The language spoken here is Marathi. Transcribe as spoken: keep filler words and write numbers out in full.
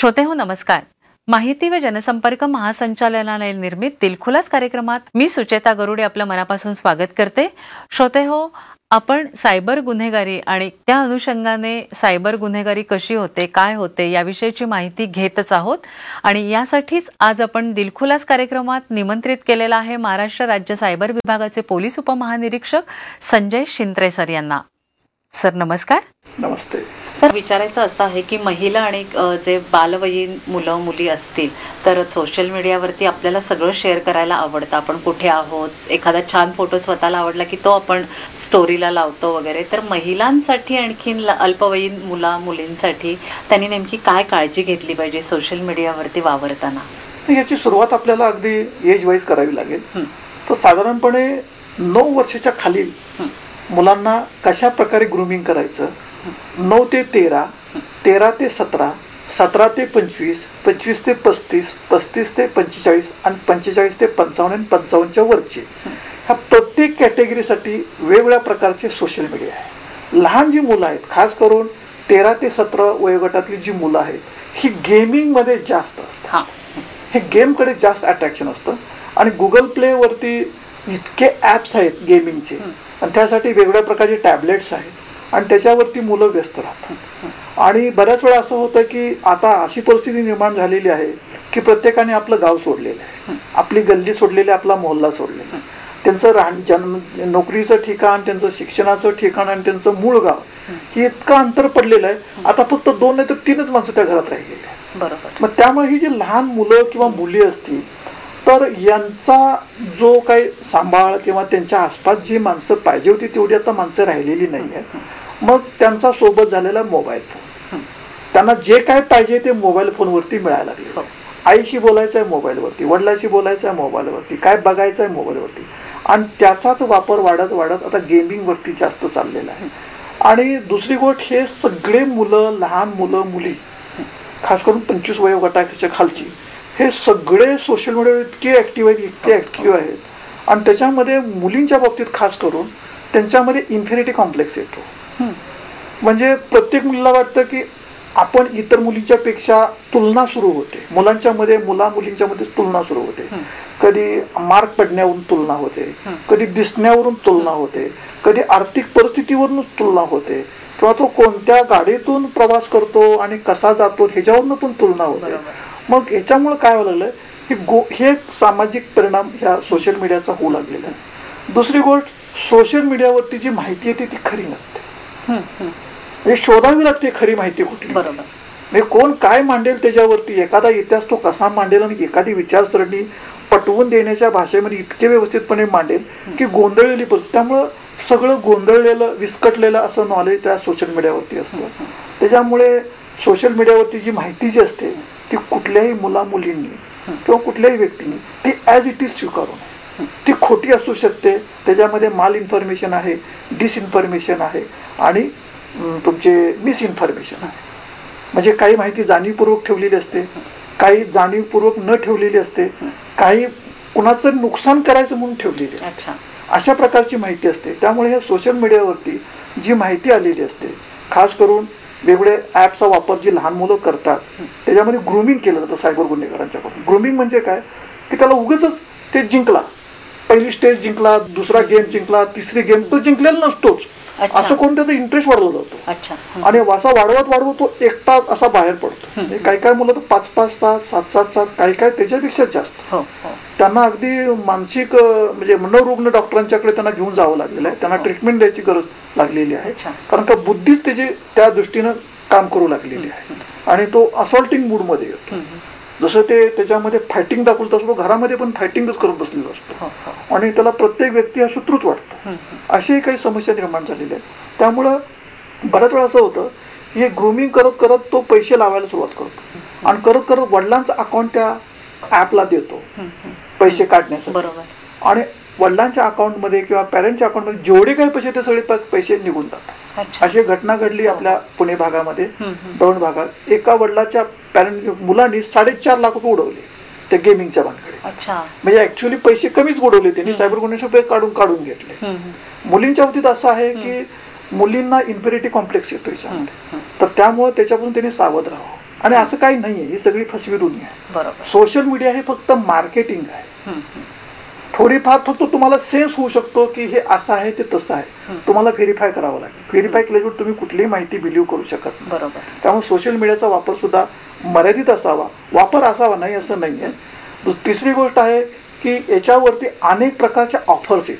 श्रोते हो नमस्कार. माहिती व जनसंपर्क महासंचालनालय निर्मित दिलखुलास कार्यक्रमात मी सुचेता गरुडे आपलं मनापासून स्वागत करते. श्रोते हो, आपण सायबर गुन्हेगारी आणि त्या अनुषंगाने सायबर गुन्हेगारी कशी होते, काय होते याविषयीची माहिती घेतच आहोत आणि यासाठीच आज आपण दिलखुलास कार्यक्रमात निमंत्रित केलेला आहे महाराष्ट्र राज्य सायबर विभागाचे पोलीस उपमहानिरीक्षक संजय शिंत्रे सर यांना. सर नमस्कार. नमस्ते सर, विचारायचं असं आहे की महिला आणि जे बालवयीन मुलं मुली असतील तर सोशल मीडियावरती आपल्याला सगळं शेअर करायला आवडतं. आपण कुठे आहोत, एखादा छान फोटो स्वतःला आवडला की तो आपण स्टोरीला लावतो वगैरे. तर महिलांसाठी आणखीन अल्पवयीन मुला मुलींसाठी त्यांनी नेमकी काय काळजी घेतली पाहिजे सोशल मीडियावरती वावरताना? याची सुरुवात आपल्याला अगदी एज वाईज करावी लागेल. तर साधारणपणे नऊ वर्षाच्या खालील मुलांना कशा प्रकारे ग्रूमिंग करायचं, नऊ ते तेरा, तेरा ते सतरा, सतरा ते पंचवीस, पंचवीस ते पस्तीस, पस्तीस ते पंचेचाळीस आणि पंचेचाळीस ते पंचावन्न आणि पंचावन्नच्या वरचे, ह्या प्रत्येक कॅटेगरीसाठी वेगवेगळ्या प्रकारचे सोशल मीडिया आहे. लहान जी मुलं आहेत, खास करून तेरा ते सतरा वयोगटातली जी मुलं आहेत, ही गेमिंगमध्ये जास्त असतात. हे गेमकडे जास्त अट्रॅक्शन असतं आणि गुगल प्लेवरती इतके ॲप्स आहेत गेमिंगचे आणि त्यासाठी वेगवेगळ्या प्रकारचे टॅबलेट्स आहेत आणि त्याच्यावरती मुलं व्यस्त राहतात. आणि बऱ्याच वेळा असं होतं की आता अशी परिस्थिती निर्माण झालेली आहे की प्रत्येकाने आपलं गाव सोडलेलं आहे, आपली गल्ली सोडलेली, आपला मोहल्ला सोडलेला. त्यांचं राहण जन्म नोकरीचं ठिकाण, त्यांचं शिक्षणाचं ठिकाण आणि त्यांचं मूळ गाव हे इतकं अंतर पडलेलं आहे. आता फक्त दोन नाही तर तीनच माणसं त्या घरात राहिलेली आहे. बरोबर. मग त्यामुळे ही जी लहान मुलं किंवा मुली असतील तर यांचा जो काही सांभाळ किंवा त्यांच्या आसपास जी माणसं पाहिजे होती तेवढी आता माणसं राहिलेली नाही आहेत. मग त्यांचा सोबत झालेला मोबाईल फोन, त्यांना जे काय पाहिजे ते मोबाईल फोनवरती मिळायला लागले. आईशी बोलायचं आहे मोबाईलवरती, वडिलांशी बोलायचं आहे मोबाईलवरती, काय बघायचं आहे मोबाईलवरती आणि त्याचाच वापर वाढत वाढत आता गेमिंगवरती जास्त चाललेला आहे. आणि दुसरी गोष्ट, हे सगळे मुलं, लहान मुलं मुली, खास करून पंचवीस वयोगटाच्या खालची, हे सगळे सोशल मीडियावर इतके ॲक्टिव्ह आहेत, इतके ॲक्टिव्ह आहेत आणि त्याच्यामध्ये मुलींच्या बाबतीत खास करून त्यांच्यामध्ये इन्फिनिटी कॉम्प्लेक्स येतो. म्हणजे प्रत्येक मुलीला वाटतं की आपण इतर मुलींच्या पेक्षा तुलना सुरू होते. मुलांच्या मध्ये मुला मुलींच्या मध्ये तुलना सुरू होते. कधी मार्क पडण्यावरून तुलना होते, कधी दिसण्यावरून तुलना होते, कधी आर्थिक परिस्थितीवरूनच तुलना होते किंवा तो कोणत्या गाडीतून प्रवास करतो आणि कसा जातो ह्याच्यावरून पण तुलना होते. मग याच्यामुळे काय व्हायला लागलं की गो हे सामाजिक परिणाम ह्या सोशल मीडियाचा होऊ लागलेला आहे. दुसरी गोष्ट, सोशल मीडियावरती जी माहिती येते ती खरी नसते. म्हणजे शोधावी लागते खरी माहिती कुठली. बरोबर. म्हणजे कोण काय मांडेल त्याच्यावरती, एखादा इतिहास तो कसा मांडेल आणि एखादी विचारसरणी पटवून देण्याच्या भाषेमध्ये इतके व्यवस्थितपणे मांडेल की गोंधळलेली परिस्थिती. त्यामुळं सगळं गोंधळलेलं, विस्कटलेलं असं नॉलेज त्या सोशल मीडियावरती असतं. त्याच्यामुळे सोशल मीडियावरती जी माहिती जी असते ती कुठल्याही मुला मुलींनी किंवा कुठल्याही व्यक्तीने ती ॲज इट इज स्वीकारू नये. ती खोटी असू शकते, त्याच्यामध्ये माल इन्फॉर्मेशन आहे, डिसइन्फॉर्मेशन आहे आणि तुमचे मिसइन्फॉर्मेशन आहे. म्हणजे काही माहिती जाणीवपूर्वक ठेवलेली असते, काही जाणीवपूर्वक न ठेवलेली असते, काही कुणाचं नुकसान करायचं म्हणून ठेवलेली असते. अशा प्रकारची माहिती असते. त्यामुळे ह्या सोशल मीडियावरती जी माहिती आलेली असते, खास करून वेगवेगळे ॲपचा वापर जी लहान मुलं करतात त्याच्यामध्ये ग्रूमिंग केलं जातं सायबर गुन्हेगारांच्याकडून. ग्रूमिंग म्हणजे काय की त्याला उगाचच ते जिंकला, पहिली स्टेज जिंकला, दुसरा गेम जिंकला, तिसरी गेम, तो जिंकलेला नसतोच, असं कोण त्याचा इंटरेस्ट वाढवला जातो आणि असा वाढवत वाढवत तो एकटा असा बाहेर पडतो. काही काही मुलं तर पाच पाच तास, सात सात तास, काही काही त्याच्यापेक्षा जास्त. त्यांना अगदी मानसिक म्हणजे मनोरुग्ण डॉक्टरांच्याकडे त्यांना घेऊन जावं लागलेलं आहे. त्यांना ट्रीटमेंट द्यायची गरज लागलेली आहे, कारण का बुद्धीच त्याची त्या दृष्टीनं काम करू लागलेली आहे आणि तो असॉल्टिंग मूडमध्ये येतो. जसं ते त्याच्यामध्ये फायटिंग दाखवत असतो, घरामध्ये पण फायटिंगच करत बसलेला असतो आणि त्याला प्रत्येक व्यक्ती हा शत्रूच वाटतो. अशाही काही समस्या निर्माण झालेल्या आहेत. त्यामुळं बऱ्याच वेळा असं होतं की हे ग्रूमिंग करत करत तो पैसे लावायला सुरुवात करतो आणि करत करत वडिलांचं अकाउंट त्या ॲपला देतो पैसे काढण्यासाठी. बरोबर. आणि वडिलांच्या अकाउंटमध्ये किंवा पॅरेंटच्या अकाउंटमध्ये जेवढे काही पैसे ते सगळे पैसे निघून जातात. अशी घटना घडली आपल्या पुणे भागामध्ये, दौंड भागात. एका वडिलाच्या पॅरेंट मुलांनी साडेचार लाख रुपये उडवले त्या गेमिंगच्या भानकडे. म्हणजे ऍक्च्युअली पैसे कमीच उडवले त्यांनी, सायबर गुन्ह्याचे रुपये काढून काढून घेतले. मुलींच्या बाबतीत असं आहे की मुलींना इन्फिनिटी कॉम्प्लेक्स येतो याच्यामध्ये, तर त्यामुळे त्याच्यापासून त्यांनी सावध राहावं. आणि असं काही नाहीये, ही सगळी फसवी दुनिया आहे. बरोबर. सोशल मीडिया हे फक्त मार्केटिंग आहे. हं, हं. थोडीफार फक्त तुम्हाला सेन्स होऊ शकतो की हे असं आहे ते तसं आहे, तुम्हाला व्हेरीफाय करावं लागेल. व्हेरीफाय केल्याशिवाय तुम्ही कुठलीही माहिती बिलीव्ह करू शकत नाही. बरोबर. त्यामुळे सोशल मीडियाचा वापर सुद्धा मर्यादित असावा, वापर असावा नाही असं नाहीये. तिसरी गोष्ट आहे की याच्यावरती अनेक प्रकारच्या ऑफर्स आहेत.